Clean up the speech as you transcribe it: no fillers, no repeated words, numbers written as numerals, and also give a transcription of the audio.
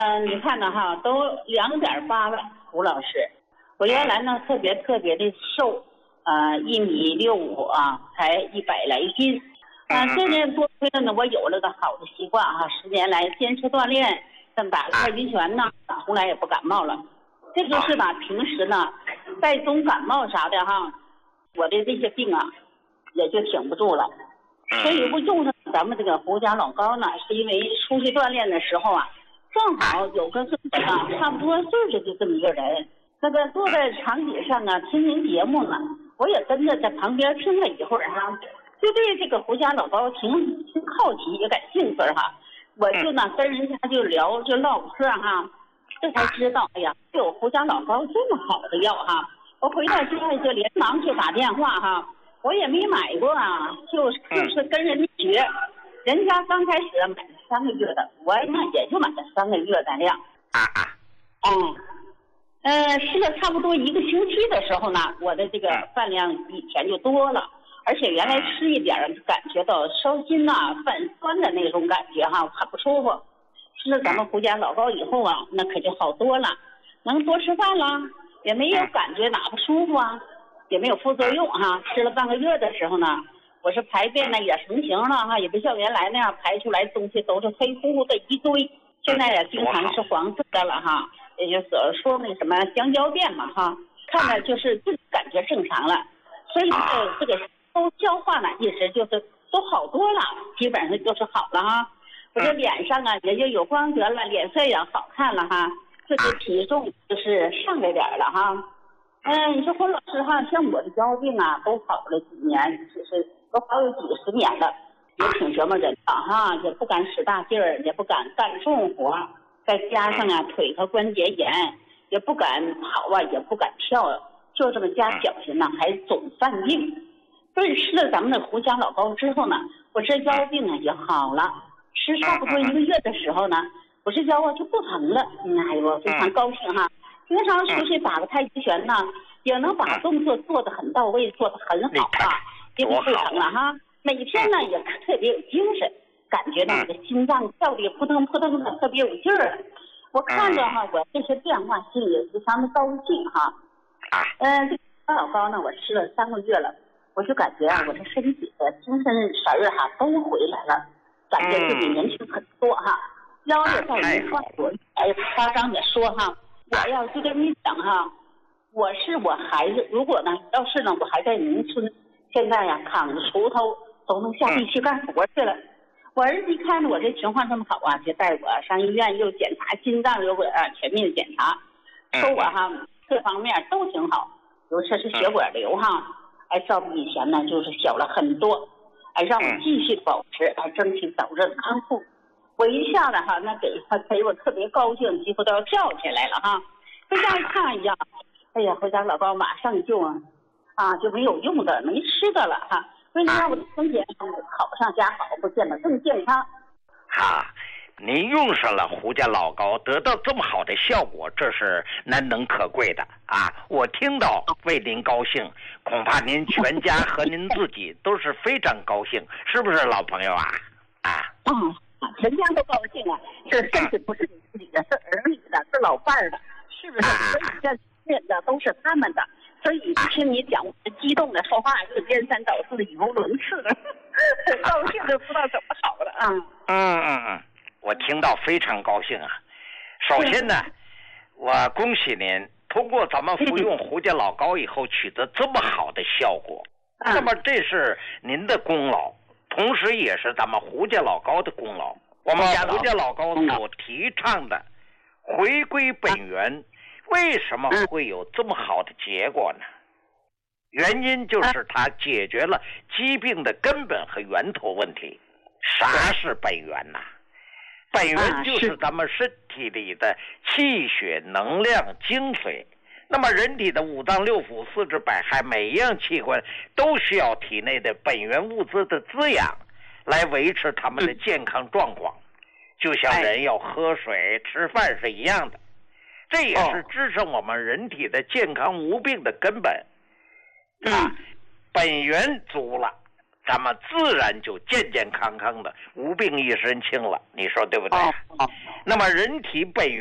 你看呢哈，都2.8了，胡老师。我原来呢特别的瘦，1.65米啊，才100来斤。这年多亏了呢，我有了个好的习惯啊，10年来坚持锻炼，正打了太极拳呢，从来也不感冒了。这就是吧，平时呢带种感冒啥的哈，我的这些病啊也就挺不住了。所以我用上咱们这个胡家老膏呢，是因为出去锻炼的时候啊，正好有个跟我啊差不多岁数的这么一个人，那个坐在长椅上啊听您节目呢，我也跟着在旁边听了一会儿哈，就对这个胡家老膏挺好奇也感兴趣哈，我就呢跟人家就聊就唠嗑哈，这才知道哎呀，有胡家老膏这么好的药哈，我回到家里就连忙就打电话哈。我也没买过啊，就是跟人家学，人家刚开始买了3个月的，我呢也就买了3个月的量。吃了差不多1个星期的时候呢，我的这个饭量以前就多了，而且原来吃一点感觉到烧心呐、泛酸的那种感觉哈，很不舒服。吃了咱们胡家老膏以后啊，那可就好多了，能多吃饭了，也没有感觉哪不舒服啊。也没有副作用哈，吃了半个月的时候呢，我是排便呢也成型了哈，也不像原来那样排出来东西都是黑乎乎的一堆，现在也经常是黄色的了哈，也就是说那什么香蕉便嘛哈，看着就是感觉正常了，所以这个都消化呢意思就是都好多了，基本上就是好了哈，我这脸上啊也就有光泽了，脸色也好看了哈，这个体重就是上来点了哈。你说胡老师哈，像我的腰病啊，都好了几年，就是都好有几10年了，也挺折磨人的哈，也不敢使大劲儿，也不敢干重活，再加上啊腿和关节炎，也不敢跑啊，也不敢跳，就这么加小心呢，还总犯病。所以吃了咱们的胡家老膏之后呢，我这腰病啊也好了，吃差不多1个月的时候呢，我这腰啊就不疼了，哎呦，非常高兴哈。平常出去打个太极拳呢，也能把动作做得很到位，做得很好啊，也不疼了哈。每天呢也特别有精神，感觉到这个心脏跳得扑腾扑腾的，特别有劲儿。我看着哈，我这些变化心里非常的高兴哈。这个老膏呢，我吃了3个月了，我就感觉啊，我这身体的精神神儿哈都回来了，感觉自己年轻很多哈，腰也在没放过，夸张的说哈。我要就跟你讲哈，我孩子，如果呢，要是呢，我还在农村，现在呀，扛着锄头都能下地去干活去了。我儿子一看着我这情况这么好啊，就带我上医院又检查心脏，又全面检查，说我哈各方面都挺好，尤其是血管瘤哈，照比以前呢就是小了很多，让我继续保持，争取早日康复。我一下子哈，那给我特别高兴，几乎都要跳起来了哈。回家一看呀，哎呀，回家老高马上就没有用的，没吃的了哈。为了让我的身体好上加好，不见得更健康。 您用上了胡家老膏，得到这么好的效果，这是难能可贵的啊！我听到为您高兴，恐怕您全家和您自己都是非常高兴，是不是老朋友啊？ 全家都高兴啊！这甚至不是你自己的，是儿女的，是老伴儿的，是不是？所以这念的都是他们的。所以听你讲，我激动的说话是颠三倒四的语无伦次的，高兴的不知道怎么好了我听到非常高兴啊！首先呢，我恭喜您通过咱们服用胡家老膏以后取得这么好的效果，那么这是您的功劳。同时也是咱们胡家老膏的功劳。我们胡家老膏所提倡的回归本源，为什么会有这么好的结果呢？原因就是它解决了疾病的根本和源头问题。啥是本源呢？本源就是咱们身体里的气血、能量、精髓。那么人体的5脏6腑4肢百骸，每一样器官都需要体内的本源物质的滋养，来维持他们的健康状况，就像人要喝水、吃饭是一样的。这也是支撑我们人体的健康无病的根本。本源足了， 咱们自然就健健康康的，无病一身轻了。你说对不对？ 哦。 那么人体本